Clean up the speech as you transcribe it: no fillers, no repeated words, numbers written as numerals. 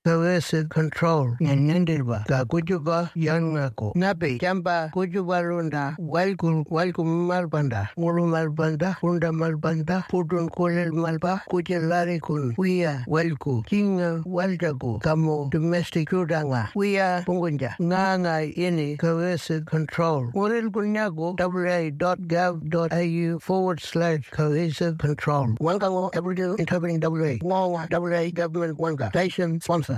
coercive control nyanyandirba ka kujuba yanako nabe jamba kujuba runda walku malbanda ngulu malbanda runda malbanda pudun kolel malba kujelari kun wiya walku kinga waljago kamo domestic rudanga wiya pungunja nganga ini coercive control nguril kunyago wa.gov.au/coercive control wangango Aboriginal Interpreting WA ngawa WA government wanga station sponsor